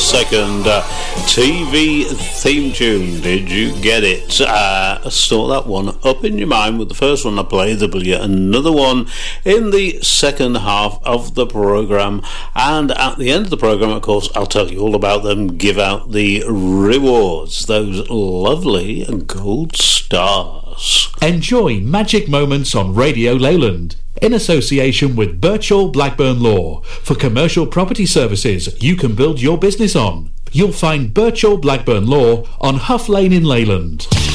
second TV theme tune. Did you get it? Store that one up in your mind with the first one I played. There'll be another one in the second half of the programme, and at the end of the programme, of course, I'll tell you all about them, give out the rewards, those lovely gold stars. Enjoy Magic Moments on Radio Leyland in association with Birchall Blackburn Law for commercial property services you can build your business on. You'll find Birchall Blackburn Law on Huff Lane in Leyland.